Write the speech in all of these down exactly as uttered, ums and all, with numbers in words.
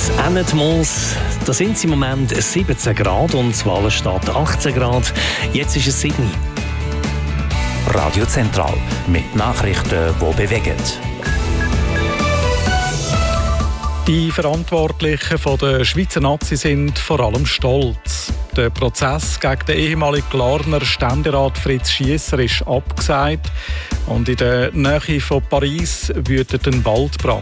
Ennetmoos, da sind es im Moment siebzehn Grad und Wallenstadt achtzehn Grad. Jetzt ist es Sydney. Radio Zentral mit Nachrichten, die bewegen. Die Verantwortlichen der Schweizer Nazi sind vor allem stolz. Der Prozess gegen den ehemaligen Glarner Ständerat Fritz Schiesser ist abgesagt und in der Nähe von Paris wütet ein Waldbrand.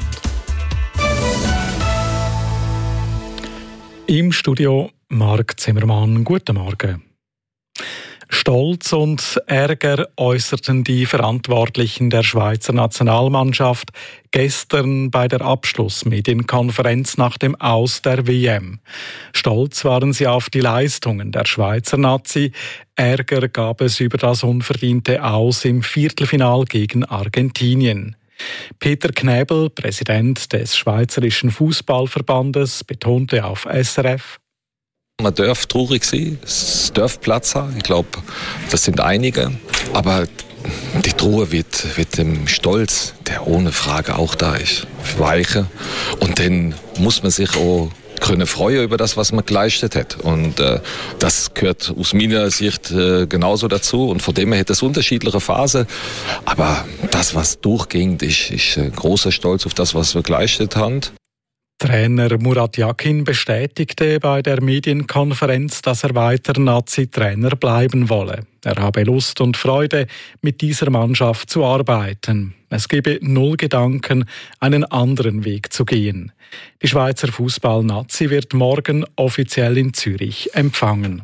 Im Studio Marc Zimmermann. Guten Morgen. Stolz und Ärger äußerten die Verantwortlichen der Schweizer Nationalmannschaft gestern bei der Abschlussmedienkonferenz nach dem Aus der W M. Stolz waren sie auf die Leistungen der Schweizer Nazi. Ärger gab es über das unverdiente Aus im Viertelfinal gegen Argentinien. Peter Knäbel, Präsident des Schweizerischen Fußballverbandes, betonte auf S R F: Man darf traurig sein, es darf Platz haben. Ich glaube, das sind einige. Aber die Trauer wird, wird dem Stolz, der ohne Frage auch da ist, weichen. Und dann muss man sich auch können freuen über das, was man geleistet hat. Und äh, das gehört aus meiner Sicht äh, genauso dazu. Und von dem her hat es unterschiedliche Phasen. Aber das, was durchging, ist, ist ein großer Stolz auf das, was wir geleistet haben. Trainer Murat Yakin bestätigte bei der Medienkonferenz, dass er weiter Nazi-Trainer bleiben wolle. Er habe Lust und Freude, mit dieser Mannschaft zu arbeiten. Es gebe null Gedanken, einen anderen Weg zu gehen. Die Schweizer Fußball-Nazi wird morgen offiziell in Zürich empfangen.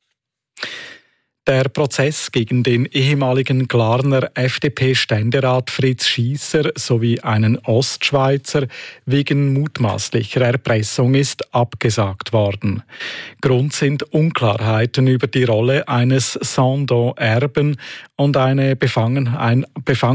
Der Prozess gegen den ehemaligen Glarner F D P-Ständerat Fritz Schiesser sowie einen Ostschweizer wegen mutmaßlicher Erpressung ist abgesagt worden. Grund sind Unklarheiten über die Rolle eines Sandos-Erben und eine Befangen, ein Befangen